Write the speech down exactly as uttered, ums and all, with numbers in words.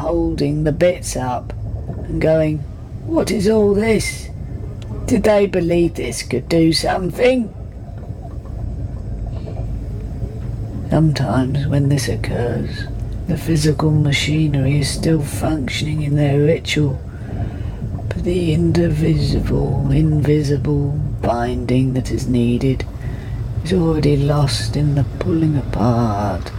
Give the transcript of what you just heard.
holding the bits up and going, "What is all this? Did they believe this could do something?" Sometimes when this occurs, the physical machinery is still functioning in their ritual, but the indivisible, invisible binding that is needed is already lost in the pulling apart